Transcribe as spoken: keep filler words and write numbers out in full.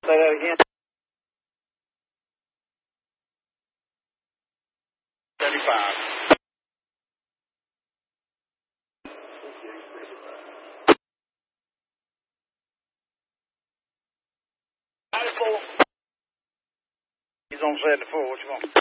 Say that again. thirty-five. ninety-four. He's on seventy-four. What you want?